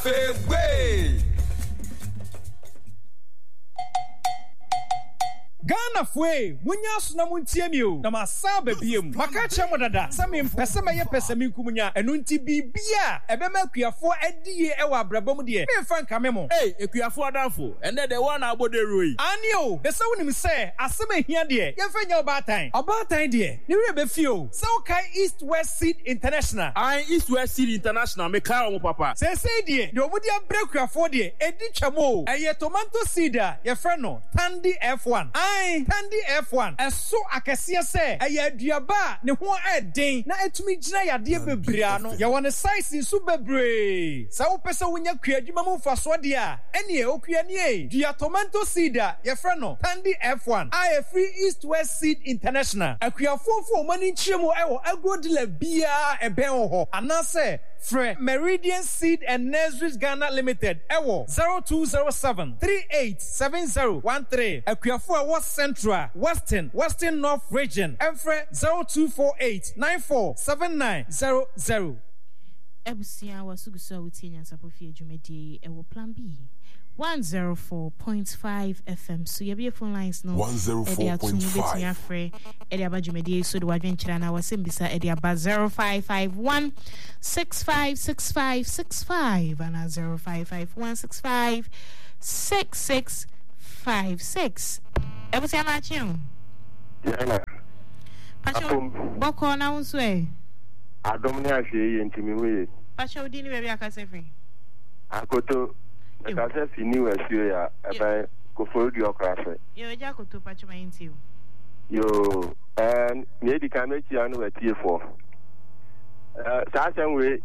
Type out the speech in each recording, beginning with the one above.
Afegbe. Ghana fwe munya suna muntie mi o na masaba biem maka che mo dada sami mpese me ye pese mi nkumunya enu nti bibia ebema akuafo adie e wa abrabam de me fa nka me mo akuafo adanfo ende de one abodero yi ani o de se wonim se asema hia de ye fa nya obatan de ni we be fio se o kai East West Seed International East West Seed International me kai o papa se de omudi abrakuafo de edi twamo eye tomato seed a ye fra no Tandy F1 Tandy F1 eso akese se eye aduaba ne ho eden na etumi gina yade bebrea no ye won size su bebre sa wo pese wonya kuadwuma mu faso de a ene e okua ne dua tomato seed a ye fra no Tandy F1 I free East West Seed International akuafofo mani nchiemu ewo agrodila bia eben ho anase Fre Meridian Seed and Nurseries Ghana Limited ewo 0207 387013 akuafo a Central Western North Region Enfre 0248 947900 Ebusia wasuguso wutinya sapofie dwumedi ewo plan B 104.5 FM so your phone lines no 104.5 free edia bajumedi so the wadwenchira na wasembisa edia ba 0551 656565 and 0551 6656 Ebusia na chiu yana Pacho boko na unswe Adomni ahwe yentimi we Pacho udini bebi akasefri Akoto Ekase fini we sio ya ebe kofodi okrafe Yo eja koto pacho mayinti Yo me di kamechi anu we tie4 sa sen we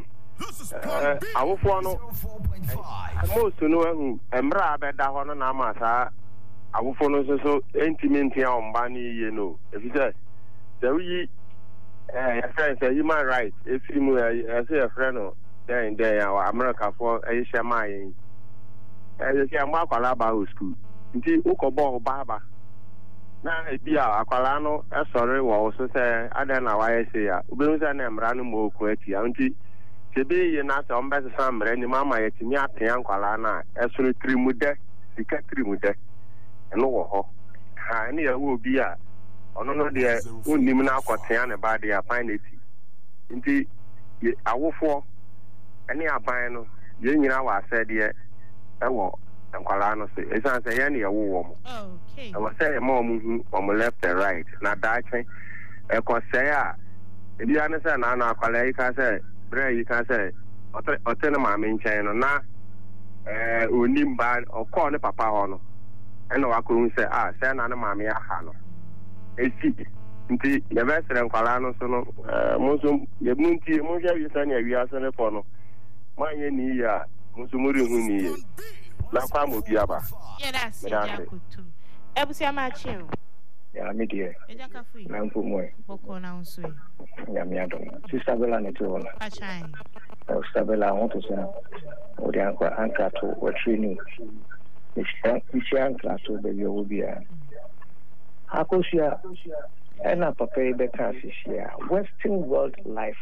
awofo no most no hu emra abeda ho no na amasa awofo no so intimate ya omba ni ye no efise se wi friends human rights efiri mu say a friend no then our America for shema yin say am akwala ba school nti ukobo baba na ebia akwala no esore wo so say ada na wa say ya ubenu say na emra no mo ku ati nti sebe ye na so mbe sa mre ni mama ye timi aten akwala na esore trimude sika trimude eno wo ho ha ni ya wo obi a ono no de onim na akoten na ba de apaneti nti awofo eni aban no ye nyina wa asede ewo nkwala no se esan se ye na ye wo mo okay I was say mo mu mo left and right na dachen e ko say a ebi an say na akwala yi ka say bre yi ka say ote ma me nchen no na onim ba okọ ne papa ho no ena wa ko say say na ma me aha no esi nti ye be sere nkwala no so no mo so ye munti mo hwa wi sa na wi asa ne fo no manye ni ya mo so muri hu ni ye la kwa mo bi aba yeah that's Jakutu Ebusia ma chiu ya media eja kafu na mpo moy boko na unswe ya miado sister bella ne to na achai sister bella want to say o de anka to we training if anka to be you will be akosia ena papa be kan sisia Western World Life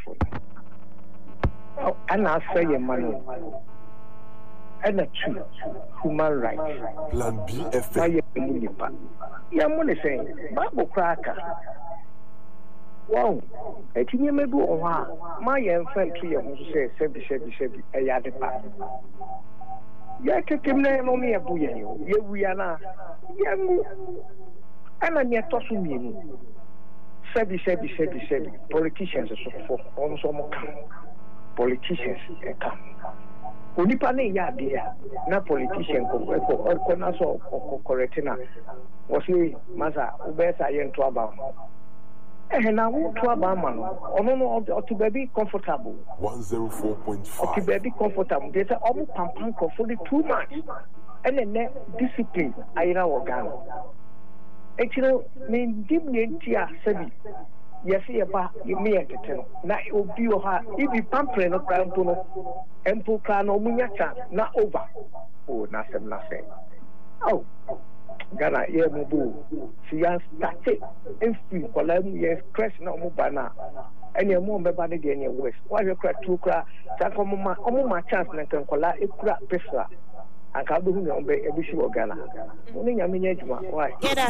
ana say your man and a true human rights. Plan B FM. Ya money saying, Babu cracker. Wow, a tinny may do on my young friend to you who says, Sebi, a yadipa. Ya take him name on me a buoy, ye we are now. Young and I'm yet tossing me. Sebi, politicians for on some politicians come. Onipa ne ya dia na politician ko na so correct na wo say masa ubesa ye nto aba na wo to aba ma no ono no to be comfortable 104.5 to be comfortable they say omo pampan ko for the too much and discipline ayira wo Ghana ekiro me dimne ntia sabi yes, you may entertain. Now, it will be if you pamper no crown to no, and put crown no munyata, not over. Oh, nothing. Oh, Ghana, yeah, Mubu. See, I started and free, Colum, yes, crash no mubana. ɛne mu bɛba ne deɛ ne west wahwɛ kora tu kora saa ɔmoma chance na nkankwala ekura pesa anka bɛhu ne ɔbɛ ebisi wɔ Ghana ne nyame nya adwuma why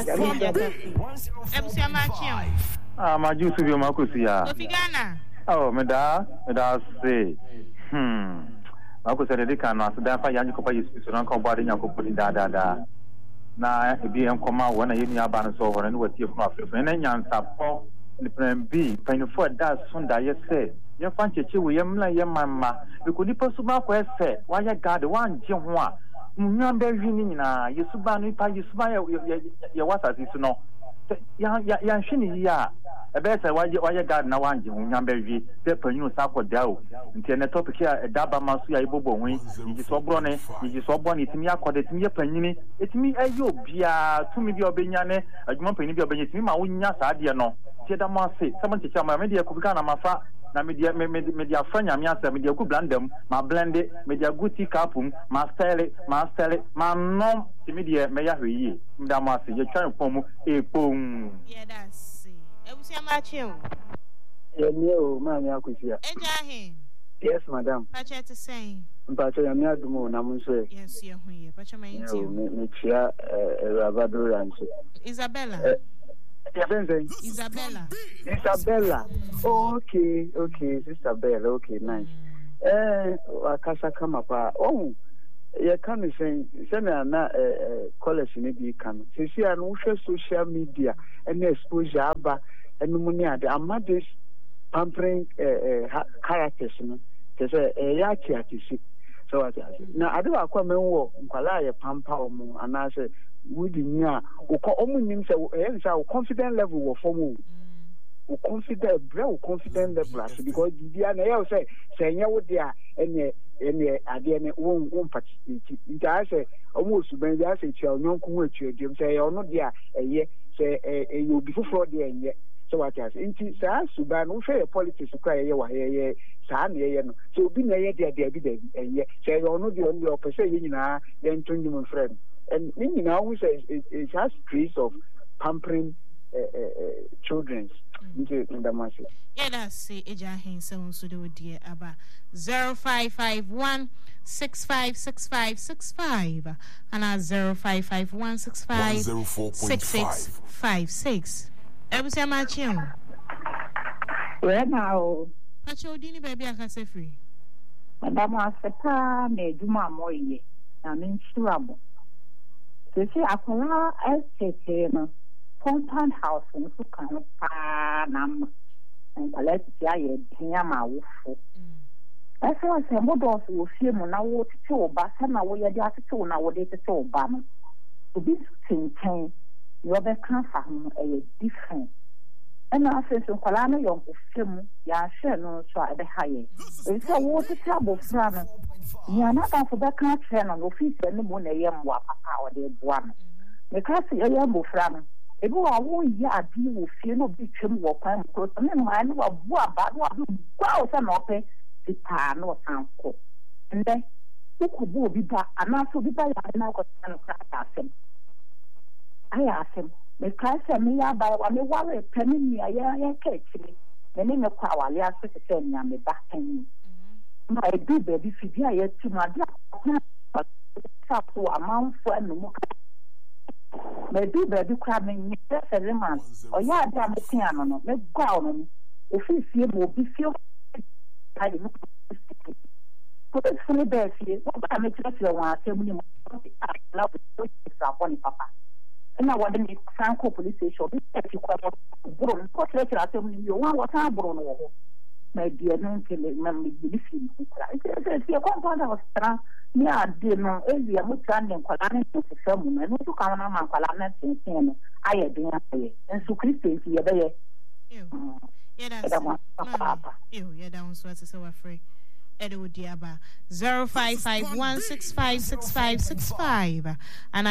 maju su bi makosi ya Ghana meda say makosi de kan no asda fa yanyi kopa yesu so nan ko bade nyakopo di da na ebi enkoma wona yemi aba no so wona ne watie fu afefu ne nyansa po ne plan B painful da sunda yese ye fan cheche we yemla ye mamma biko nipa su ba ko ese wa ye god wan je ho a nwan ba hwi ni nyina yesu ba no ipa yesu ba ye wasasi su no ya hwini ya ebe se wa ye god na wan je ho nwan ba hwi te panyu sa ko dao nti ne topic ya daba maso ya ibobo hwi yi so bro ne timi akode timi ye panyini etimi ayo bia tumi bi obenya ne adwuma panyi bi obenya timi ma wonya sa ade no tie da mo ase someone teach am me de ku Ghana mafa na media franya me asa media ku blandam ma blend media guti kapum ma style ma nom timi de me ya hweyi nda mo ase ye twan pom epom that's ebusia ma chiu Yo, mami akusia. Ejahin. Yes, madam. Pacha to say. Pacha ya mi adumo na munso. Yes, you huye. Pacha ma inti. Me chia Rabado Rancho. Isabella. Isabella. Oh, okay, Isabella. Okay, nice. Akasa kama pa. Oh, ye kan say me na college ni bi kan. Sisi an wo social media and exposure aba enu mu ni ade amades pampering characters no te say ya chiatisi so what na ade wa kwa menwo nkwala ye pampa omo ana say wudi ni a wo nim say say confident level wo form wo confident level as because dia na you say nya wo dia ene ade ne won participate nta say omo suban dia say chia onyonko ho atuadiem say ono dia eye say you be for dia enye so what has inti sa suban wo hwe politics kwa ye wa ye sa na ye no so obi na ye dia bi da enye say ono dia on your person ye nyina ye ntundu mo friend and nyina who says it has trace of pampering children into the masses. Yeah, that's Ejahin so do dear Abba 0551656565 and 0551656656. Ebusia Machio. Where now? Pacho dini baby akase free. Madam asepa na eduma moye na mensurabo. Sisi akola estate no compound house no so kan pa nam. Nkwala ti aye dia ma wofo. Ese wa se modo so wo fie mu na wo tete oba se na wo ye dia tete wo na wo de tete oba no. Obi tintin you be kan fa ho e different. And I say so nkwala no yo fie mu ya hwe no so a be haye. E se wo tete abofra no. Ya na ka fo be kan tre no office no mu na ye mwa papa wo de boa no. Me ka se ye abofra no. Ebi wa wo ya adi wo fie no bi twem wo kwan ko to me no ani wa bu aba no abi gwa o se no pe tipa no sanko nde ko bu obi ba ana so bi ba ya na ko tan ka asem aya asem me ka se me ya ba wa me wa re pani ni ya ka chiri me ne me kwa wale ase se nya me ba tan ma e bi be bi fi dia ya ti ma dia sa ko amanfo anu mu me do baby crab me nyese man o ya da me tin ano no me gwa no ofisi mo bi fio ai no ko te fune be fie o ba me tire wa asem ni mo na o sa ko ni papa na wa de ni sanko police station bi ti kwa mo bro ko tire asem ni yo wa ta bro no ho my dear no tele na me bi fi ni kra se ko pa da ostra ni ade no elia mutande nkwala ne tofo mu no to kan na mankwala na tintin no aye den aye ensu Kristo nti ye be ye yeah down so as so free Edo Diaba 0551656565 and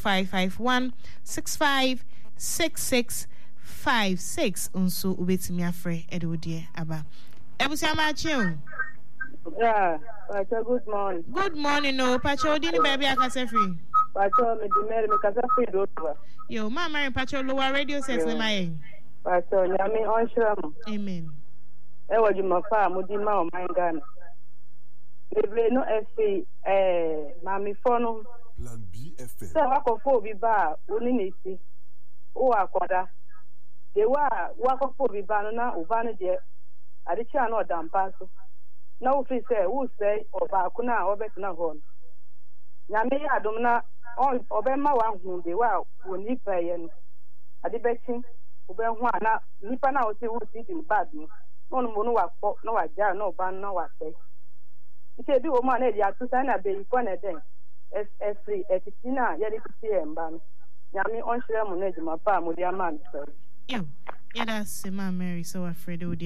0551656656 unso ubetimi afre Edo Diaba Ebusia Machio. Yeah, Pacho, good morning. Good morning, no. Pacho, dini baby akase free. Pacho, me kasa free dodo. Yo, mama, Pacho, lower radio says me my. Pacho, nyame onshram. Amen. ewa juma fa mudi ma o mangana bebre no efi mami fono Plan B FM. se wakofo bi ba oni nesi o akoda de wakofo bi ba no na oba no de adicha na odampa so na wo fi se wo sei oba ko na obetuna ho na me ya dum na obema wa hu de wa woni paye no ade bechi obenhu ana nipa na o se wo sit in bad no no mo no wa kọ no wa ja no ba no wa se ite bi wo ma na di atusa na be iko na den free etitina ya di ti emba no nyame on hire mo na ejuma pa mo di ama no so yeah, that's Ma Mary, so afraid of the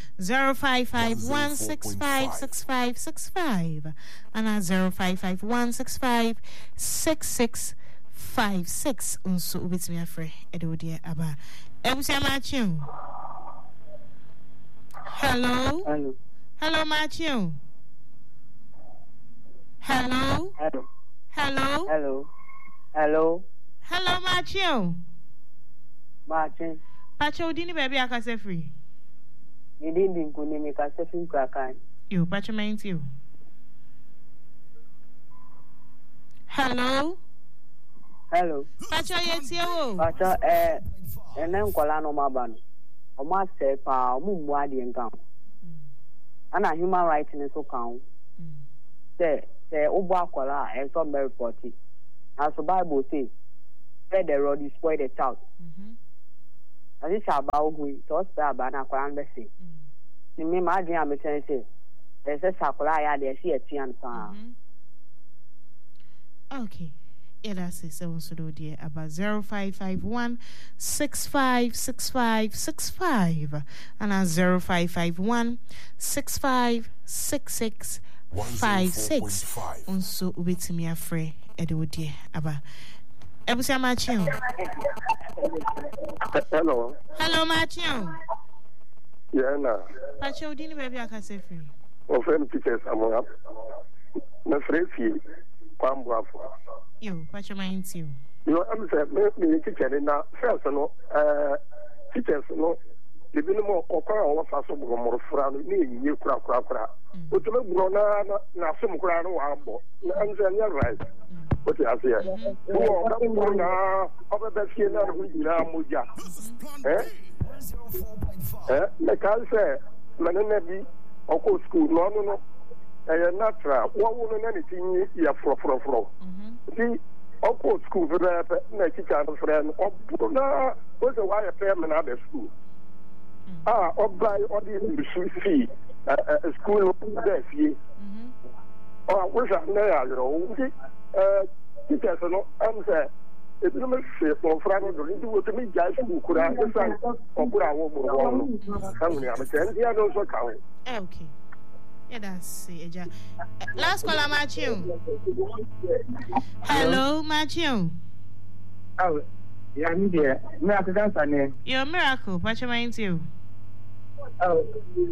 055-165-6565 and 055-165-6656 unso ubit me afraid edo dia aba ebusia machiu. Hello machiu. Hello machiu. Martin. Pacho dini baby akase free. You didn't go name a second crack. You, Pacho means you. Hello. Pacho, yes, you. Pacho, and then Colano Maban. O master, pa, Mumwadi and Count. And a human rights in so count. Say, Obakola and some very party. As the Bible says, let the road is spoil the child. I just about we toss that banana crown bessie. You mean my dream, I'm saying, there's a sacolaya there, she a tian farm. Okay. Yeah, that's it. So, dear, about 0551-656565 and 0551-656656. Also, with me a free Edo dear, about. Ebusia Machiu. Hello. Machiu. Yeah, na. Pacho dini baby akase free. O friend teachers among up. Na free kwambo afọ. Yo, Pacho mind you. You am say me teacher na first no teachers no the bi no mo okwa o fa so bo mo fura no ni nyi kura. O to me bro na so mo kura no wa bo. Na am say na right. What you have here? Oh, that's one. Over the skin of the Muja. Like I say, Manabi, or school, no, and natural. What woman anything here for. See, or school for that, teacher friend, or Puna was a wire family at the school. Or by all the fee, school there, see. Or was that there, you know? Teachers no am say ebi no me for Friday do do to me guys who could have say okura wo mo no am am say dia no so kawe. Okay. Yeah, that's it. Last call Matthew. Hello Matthew. Oh, yeah, me there. Miracle dancer name. Your miracle, what you mind you? Oh,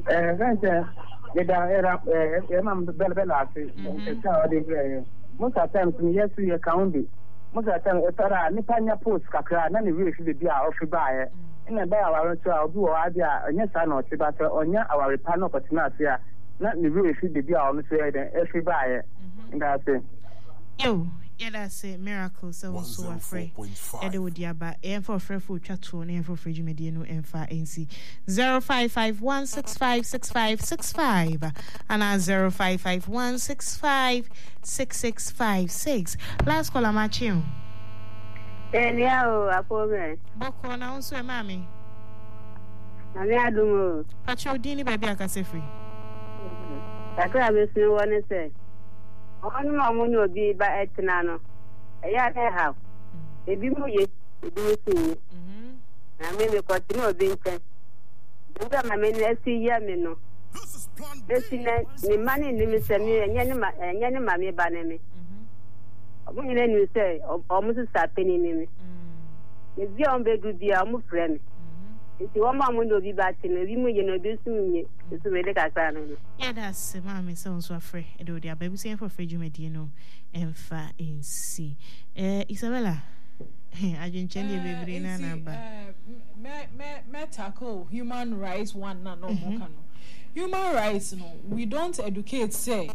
most of the time, yes, we account it. Most of the time, if I Nipania post, Kakra, none of you should be our free buyer. In a day, our do idea, and yes, I know, but on our panel, but not here. Not the real should be our every buyer. And that's it. Yo, yeah, that's it. Miracle, so afraid. Edo would yaba, and for free food chat to an for free mediano and far NC 0551656565 and 0551656656. Last call, Machiu. Anyhow, a poor Boko now, so mammy. I do Pacho Dini baby, I can say free. I can't want to say. On my moon will be by Etinano. A yard have. A bimu, do see. I mean, the continue being sent. Look at my men, let's see Yamino. Let's see, the money limits me and Yanni Mammy Banami. When you say, almost start penning me. If you are big, be our friend. If you want my window be back in a room, you know, do me. It's a really cat. Yeah, that's mammy sounds so afraid. I do their baby saying for free, you may know, and far in sea. Isabella. I didn't change the baby number. Me tackle human rights one no more. Human rights, no, we don't educate say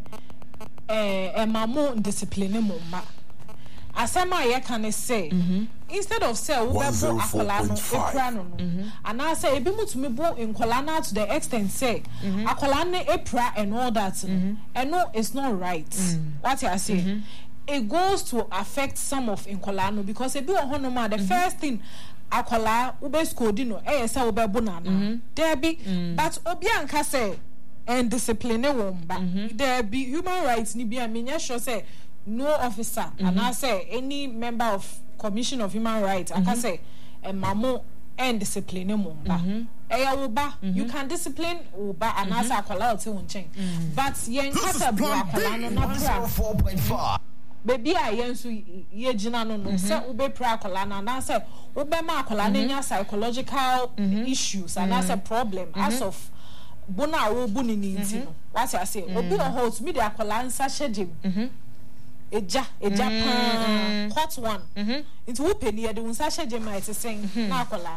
mamo discipline mama. Asema ye can say instead of say we bo akola no ekura no and I say ebi mutumi bo nkola na to the extent say akola ne epra and all that and no it's not right. What I say it goes to affect some of nkola no because ebi ohonoma the first thing akola ube skodi no say ube bonana there be but obi anka say and discipline womba there be human rights ni bi amenya sure say no officer and I say any member of Commission of Human Rights I can say mamo and discipline womba uba you can discipline uba and I say akola ote wonchen but yen kasa akola no na 4.5 baby I yensu ye gina no say ube pra akola na say ube ma akola na nya psychological issues and that's a problem as of bona wo buni ni nti no what I say obi on hold me the akola nsa shedem eja hot one into wo peni e de nsa shedem I say na akola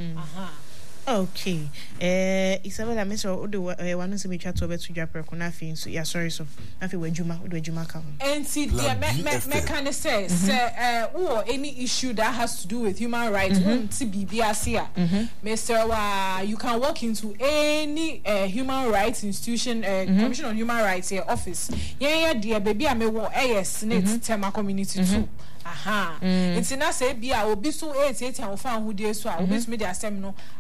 okay Isabella Mr. Odo wanu se me twa to betu dwa preko na fi so ya sorry so na fi wadwuma ka ho and see there me can say or any issue that has to do with human rights ti BBAC Mr. you can walk into any human rights institution Commission on Human Rights here office yeah there baby amewo Senate Tema community too it's na say bia obi so 88 and fan who dey so obi to me dey asem no